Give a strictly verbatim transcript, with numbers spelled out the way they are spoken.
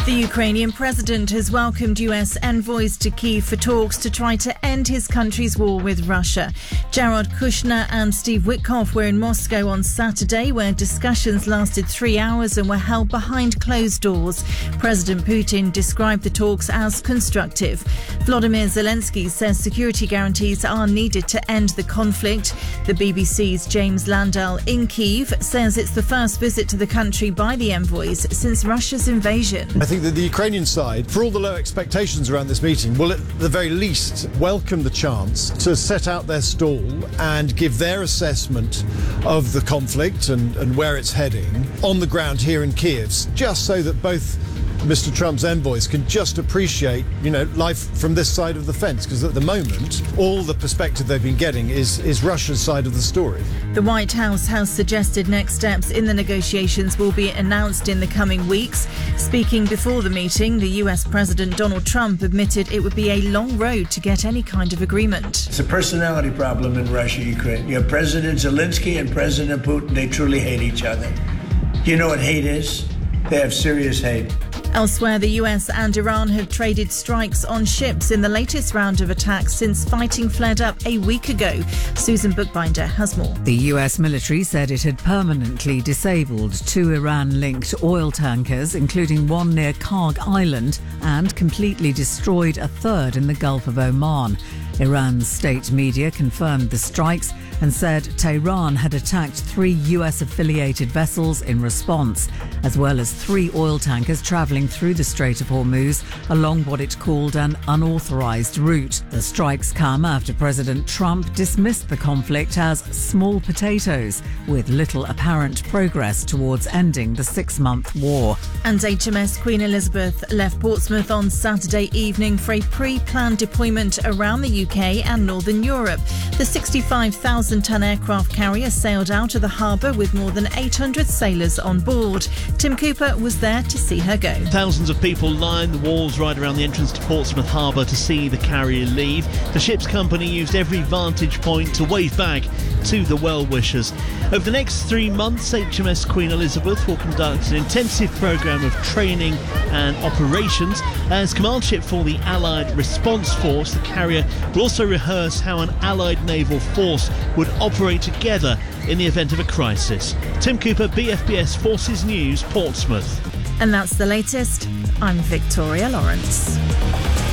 The Ukrainian president has welcomed U S envoys to Kyiv for talks to try to end his country's war with Russia. Jared Kushner and Steve Witkoff were in Moscow on Saturday, where discussions lasted three hours and were held behind closed doors. President Putin described the talks as constructive. Volodymyr Zelensky says security guarantees are needed to end the conflict. The B B C's James Landell in Kyiv says it's the first visit to the country by the envoys since Russia's invasion. I think that the Ukrainian side, for all the low expectations around this meeting, will at the very least welcome the chance to set out their stall and give their assessment of the conflict and, and where it's heading on the ground here in Kyiv, just so that both Mister Trump's envoys can just appreciate, you know, life from this side of the fence, because at the moment, all the perspective they've been getting is, is Russia's side of the story. The White House has suggested next steps in the negotiations will be announced in the coming weeks. Speaking before the meeting, the U S President Donald Trump admitted it would be a long road to get any kind of agreement. It's a personality problem in Russia, Ukraine. You have President Zelensky and President Putin. They truly hate each other. You know what hate is? They have serious hate. Elsewhere, the U S and Iran have traded strikes on ships in the latest round of attacks since fighting flared up a week ago. Susan Bookbinder has more. The U S military said it had permanently disabled two Iran-linked oil tankers, including one near Karg Island, and completely destroyed a third in the Gulf of Oman. Iran's state media confirmed the strikes and said Tehran had attacked three U S-affiliated vessels in response, as well as three oil tankers travelling through the Strait of Hormuz along what it called an unauthorised route. The strikes come after President Trump dismissed the conflict as small potatoes, with little apparent progress towards ending the six-month war. And H M S Queen Elizabeth left Portsmouth on Saturday evening for a pre-planned deployment around the U K and Northern Europe. The sixty-five thousand tonne aircraft carrier sailed out of the harbour with more than eight hundred sailors on board. Tim Cooper was there to see her go. Thousands of people line the walls right around the entrance to Portsmouth Harbour to see the carrier leave. The ship's company used every vantage point to wave back to the well-wishers. Over the next three months, H M S Queen Elizabeth will conduct an intensive programme of training and operations. As command ship for the Allied Response Force, the carrier will also rehearse how an Allied naval force would operate together in the event of a crisis. Tim Cooper, B F B S Forces News, Portsmouth. And that's the latest. I'm Victoria Lawrence.